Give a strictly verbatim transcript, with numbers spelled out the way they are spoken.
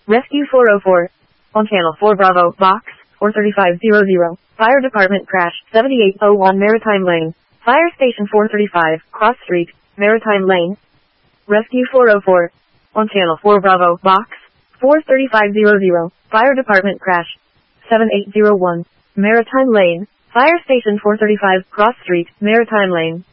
Rescue four oh four. On Channel four Bravo, Box, four thirty-five hundred. Fire Department crash, seventy-eight oh one Maritime Lane. Fire Station four thirty-five, Cross Street, Maritime Lane. Rescue four oh four. On Channel four Bravo, Box, four thirty-five hundred. Fire Department crash, seventy-eight oh one, Maritime Lane. Fire Station four thirty-five, Cross Street, Maritime Lane.